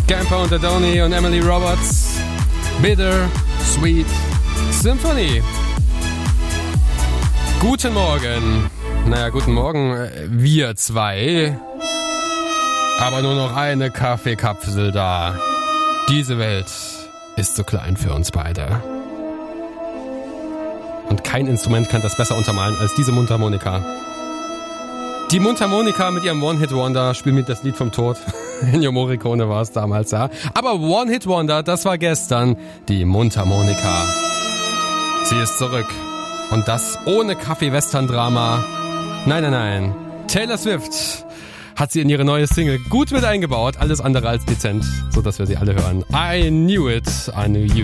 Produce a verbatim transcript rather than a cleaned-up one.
Camper und Adoni und Emily Roberts. Bitter Sweet Symphony. Guten Morgen. Naja, guten Morgen, wir zwei. Aber nur noch eine Kaffeekapsel da. Diese Welt ist zu klein für uns beide. Und kein Instrument kann das besser untermalen als diese Mundharmonika. Die Mundharmonika mit ihrem One-Hit-Wonder spielt mit das Lied vom Tod. Ennio Morricone war es damals, ja. Aber One-Hit-Wonder, das war gestern die Mundharmonika. Sie ist zurück. Und das ohne Kaffee-Western-Drama. Nein, nein, nein. Taylor Swift hat sie in ihre neue Single gut mit eingebaut. Alles andere als dezent, sodass wir sie alle hören. I knew it, I knew you.